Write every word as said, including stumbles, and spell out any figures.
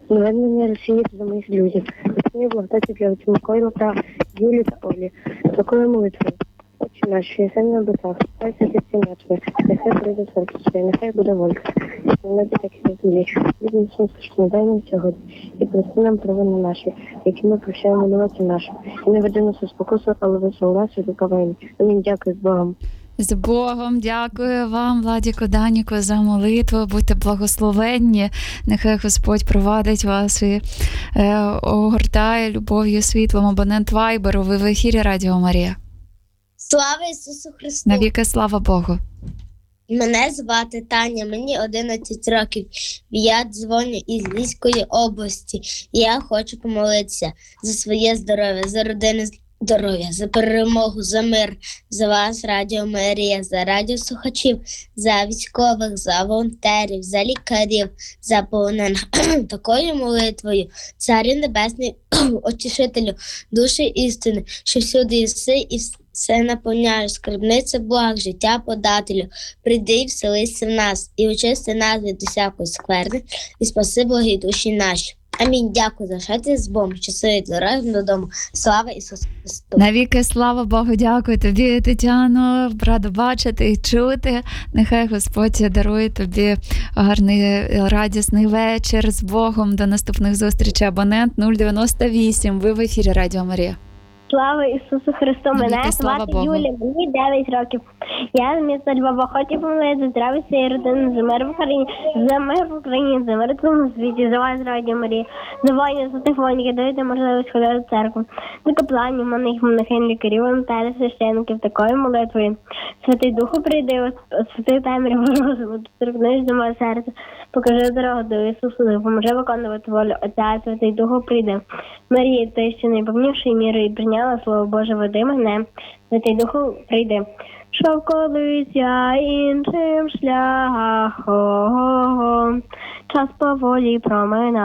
наверное, Росії та моїх друзів. Господи, благодати для отцю Миколу та Юлі та Олі. Такою молитвою. Отче наш, що єси на небесах, хай святиться ім'я Твоє, нехай прийде царство Твоє, нехай буде воля. На небі, так і на землі. Хліб наш насущний дай нам сьогодні, і прости нам провини наші, які ми прощаємо винуватцям нашим. І не веди нас у спокусу, але визволи нас від лукавого. Амінь. Дякую, з Богом. З Богом, дякую вам, Владіку Даніку, за молитву. Будьте благословенні. Нехай Господь провадить вас і е, огортає любов'ю, світлом. Абонент Вайберу. Ви в ефірі Радіо Марія. Слава Ісусу Христу! Навіки слава Богу. Мене звати Таня, мені одинадцять років. Я дзвоню із Львівської області. Я хочу помолитися за своє здоров'я, за родинне здоров'я, за перемогу, за мир, за вас, Радіо Марія, за радіослухачів, за військових, за волонтерів, за лікарів, за полонених. Такою молитвою, Царю Небесний, Утішителю, душі істини, що всюди єси і все наповняєш, скарбниця благ, життя подателю. Прийди і вселися в нас, і очисти нас від усякої скверни, і спаси благі душі наші. Амінь. Дякую. Залишайтесь з Богом. Щасливі дороги додому. Слава Ісусу Христу. Навіки слава Богу. Дякую тобі, Тетяно. Рада бачити і чути. Нехай Господь дарує тобі гарний, радісний вечір з Богом. До наступних зустрічей. Абонент нуль дев'яносто вісім. Ви в ефірі Радіо Марія. Слава Ісусу Христу! Мене звати Юлія, мені дев'ять років. Я з міста Львова. Хочу помолитися за здрав'я всієї родини, за мир в Україні, за мир в Україні, за мир в цьому світі, за вас, Радіо Марія, за воїнів, за тих воїнів, які дають можливість ходити в церкву, за капланів, моних, монахинь, лікарів, волонтерів, священників, такою молитвою. Святий Духу прийди, освяти темряву розуму, доторкнись до мого серця, покажи дорогу до Ісусу, допоможи виконувати волю Отця, Святий Духу прийди. Марія, ти, що найповнішою мірою і прийняла Слово Боже, веди мене, Святий Духу прийди. Що колись я іншим шляхом, час поволі промина.